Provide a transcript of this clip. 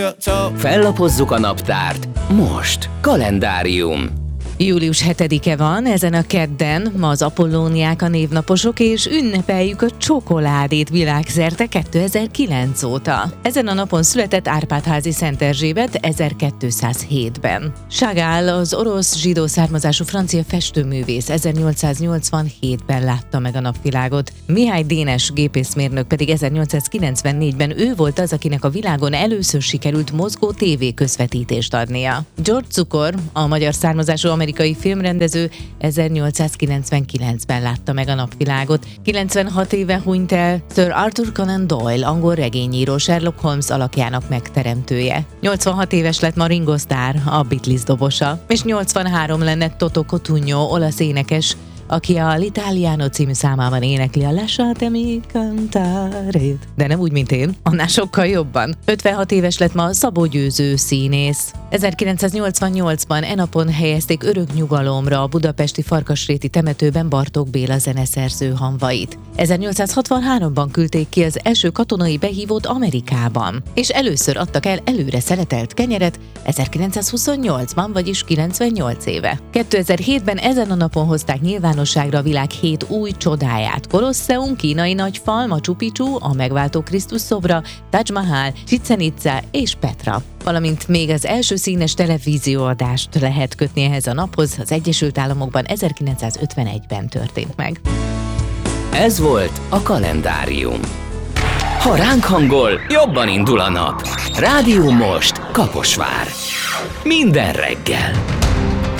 Fellapozzuk a naptárt. Most kalendárium. Július 7-e van, ezen a kedden, ma az apollóniák a névnaposok, és ünnepeljük a csokoládét világszerte 2009 óta. Ezen a napon született Árpád-házi Szent Erzsébet 1207-ben. Chagall, az orosz zsidó származású francia festőművész 1887-ben látta meg a napvilágot. Mihály Dénes gépészmérnök pedig 1894-ben ő volt az, akinek a világon először sikerült mozgó tévé közvetítést adnia. George Cukor, a magyar származású amerikai filmrendező 1899-ben látta meg a napvilágot. 96 éve hunyt el Sir Arthur Conan Doyle, angol regényíró, Sherlock Holmes alakjának megteremtője. 86 éves lett ma Ringo Starr, a Beatles dobosa, és 83 lenne Toto Cutugno, olasz énekes, aki a L'Italiano című számában énekli a Lasciatemi cantare, de nem úgy, mint én, annál sokkal jobban. 56 éves lett ma Szabó Győző színész. 1988-ban napon helyezték örök nyugalomra a budapesti Farkasréti temetőben Bartók Béla zeneszerző hamvait. 1863-ban küldték ki az első katonai behívót Amerikában, és először adtak el előre szeletelt kenyeret 1928-ban, vagyis 98 éve. 2007-ben ezen a napon hozták nyilvánosságra a világ 7 új csodáját: Kolosseum, kínai nagyfal, Machu Picchu, a megváltó Krisztus szobra, Taj Mahal, Chichén Itzá és Petra. Valamint még az első színes televízióadást lehet kötni ehhez a naphoz, az Egyesült Államokban 1951-ben történt meg. Ez volt a kalendárium. Ha ránk hangol, jobban indul a nap. Rádió Most, Kaposvár. Minden reggel.